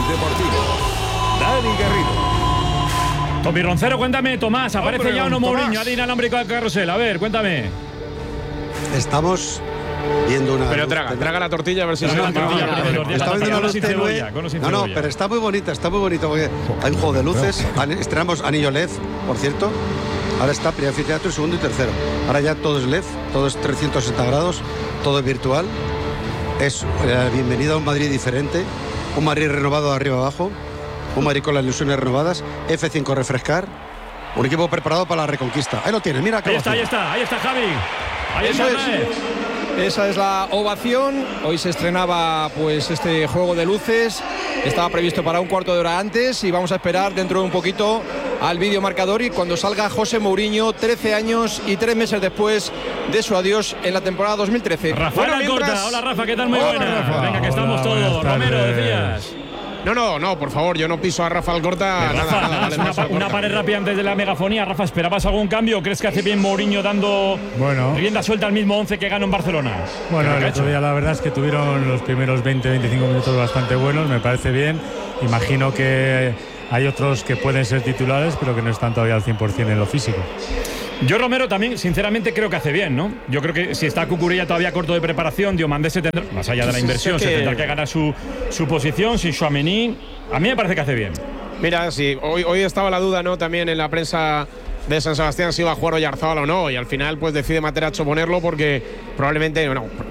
Deportivo, Dani Garrido. Tommy Roncero, cuéntame, Tomás, ¿aparece ya o no Mourinho? Al inalámbrico del carrusel, a ver, cuéntame. Estamos viendo una... Pero traga la tortilla a ver si se Está viendo una luz tenue. No, pero está muy bonita, porque hay un juego de luces. Estrenamos anillo LED, por cierto. Ahora está pre-anfiteatro, segundo y tercero. Ahora ya todo es LED, todo es 360 grados, todo es virtual. Es bienvenida a un Madrid diferente, un Madrid renovado de arriba abajo, un Madrid con las ilusiones renovadas, F5 refrescar, un equipo preparado para la reconquista. Ahí lo tienes, mira. Ahí está Javi. Ahí Eso está, Esa es la ovación. Hoy se estrenaba pues este juego de luces. Estaba previsto para un cuarto de hora antes y vamos a esperar dentro de un poquito al vídeo marcador y cuando salga José Mourinho, 13 años y 3 meses después de su adiós en la temporada 2013. Rafael Alcorta. Hola Rafa, ¿qué tal? Muy buena. Rafa. Venga, que estamos todos. Romero, decías. No, por favor, yo no piso a Rafa Alcorta. Rafa, una pared rápida antes de la megafonía. Rafa, ¿esperabas algún cambio? ¿Crees que hace bien Mourinho dando rienda suelta al mismo 11 que ganó en Barcelona? Bueno, el otro día la verdad es que tuvieron los primeros 20-25 minutos bastante buenos, me parece bien. Imagino que hay otros que pueden ser titulares, pero que no están todavía al 100% en lo físico. Yo, Romero, también, sinceramente, creo que hace bien, ¿no? Yo creo que si está Cucurella todavía corto de preparación, Diomandé se tendrá, más allá de la inversión, se tendrá que ganar su posición. Sin Tchouaméni, a mí me parece que hace bien. Mira, sí, hoy estaba la duda, ¿no? También en la prensa de San Sebastián si iba a jugar Oyarzabal o no, y al final pues decide Materazzo ponerlo porque probablemente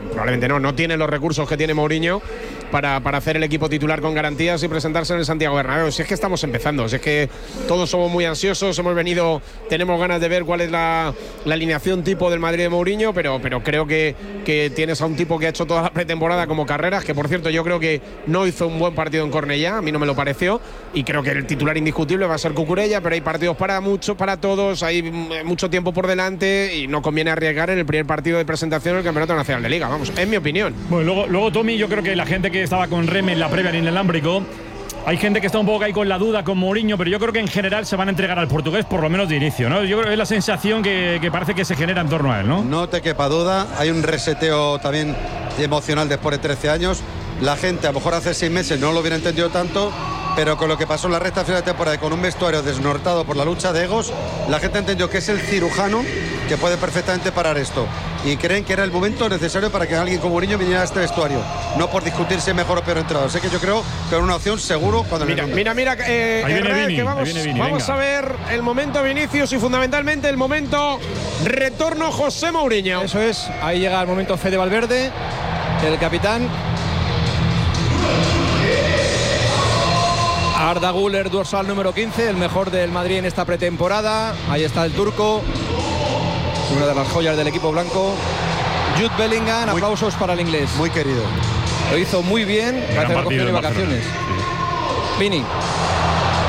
no tiene los recursos que tiene Mourinho para hacer el equipo titular con garantías y presentarse en el Santiago Bernabéu. Si es que estamos empezando, si es que todos somos muy ansiosos, tenemos ganas de ver cuál es la alineación tipo del Madrid de Mourinho, pero creo que tienes a un tipo que ha hecho toda la pretemporada como Carreras, que por cierto yo creo que no hizo un buen partido en Cornellá, a mí no me lo pareció, y creo que el titular indiscutible va a ser Cucurella, pero hay partidos para muchos, para todos, hay mucho tiempo por delante y no conviene arriesgar en el primer partido de presentación del Campeonato Nacional de Liga, vamos, es mi opinión. Bueno, luego Tommy, yo creo que la gente que estaba con Reme en la previa en inalámbrico, hay gente que está un poco ahí con la duda con Mourinho, pero yo creo que en general se van a entregar al portugués por lo menos de inicio, ¿no? Yo creo que es la sensación que parece que se genera en torno a él, ¿no? No te quepa duda, hay un reseteo también emocional después de 13 años. La gente a lo mejor hace 6 meses no lo hubiera entendido tanto, pero con lo que pasó en la recta final de temporada y con un vestuario desnortado por la lucha de egos, la gente entendió que es el cirujano que puede perfectamente parar esto. Y creen que era el momento necesario para que alguien como Mourinho viniera a este vestuario. No por discutirse mejor o peor entrenador. Sé que yo creo que era una opción seguro cuando Mira, vamos a ver el momento Vinicius y fundamentalmente el momento retorno José Mourinho. Eso es, ahí llega el momento Fede Valverde, el capitán. Arda Güler, dorsal número 15, el mejor del Madrid en esta pretemporada. Ahí está el turco, una de las joyas del equipo blanco. Jude Bellingham, aplausos para el inglés. Muy querido. Lo hizo muy bien, parece que ha cogido vacaciones. Vini.